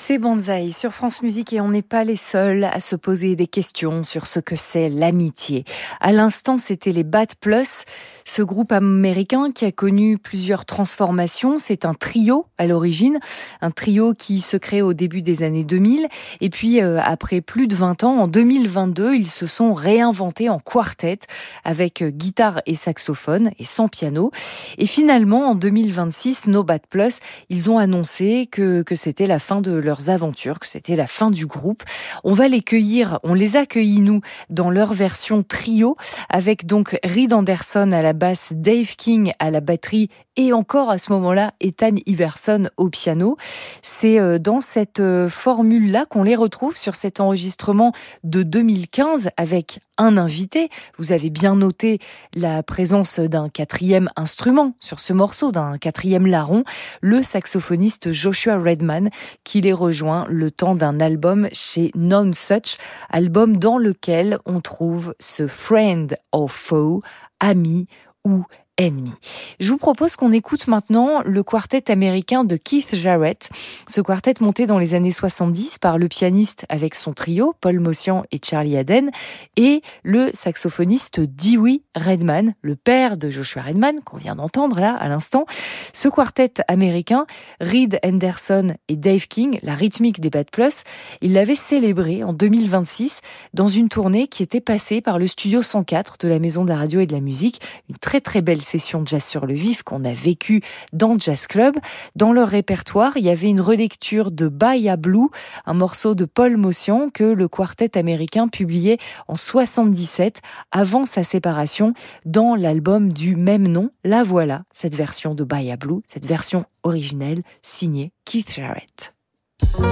C'est Banzai sur France Musique et on n'est pas les seuls à se poser des questions sur ce que c'est l'amitié. À l'instant, c'était les Bad Plus, ce groupe américain qui a connu plusieurs transformations. C'est un trio à l'origine, un trio qui se crée au début des années 2000. Et puis, après plus de 20 ans, en 2022, ils se sont réinventés en quartet avec guitare et saxophone et sans piano. Et finalement, en 2026, nos Bad Plus, ils ont annoncé que c'était la fin de leurs aventures, que c'était la fin du groupe. On les a cueillis nous dans leur version trio avec donc Reed Anderson à la basse, Dave King à la batterie et encore à ce moment-là Ethan Iverson au piano. C'est dans cette formule-là qu'on les retrouve sur cet enregistrement de 2015 avec un invité. Vous avez bien noté la présence d'un quatrième instrument sur ce morceau, d'un quatrième larron, le saxophoniste Joshua Redman, qui les rejoint le temps d'un album chez Nonesuch, album dans lequel on trouve ce friend or foe, ami ou ennemi. Je vous propose qu'on écoute maintenant le quartet américain de Keith Jarrett. Ce quartet monté dans les années 70 par le pianiste avec son trio, Paul Motian et Charlie Haden, et le saxophoniste Dewey Redman, le père de Joshua Redman, qu'on vient d'entendre là à l'instant. Ce quartet américain, Reed Anderson et Dave King, la rythmique des Bad Plus, il l'avait célébré en 2026 dans une tournée qui était passée par le studio 104 de la Maison de la Radio et de la Musique, une très très belle session de jazz sur le vif qu'on a vécue dans Jazz Club. Dans leur répertoire, il y avait une relecture de Bahia Blue, un morceau de Paul Motian que le quartet américain publiait en 77 avant sa séparation dans l'album du même nom. La voilà, cette version de Bahia Blue, cette version originelle signée Keith Jarrett.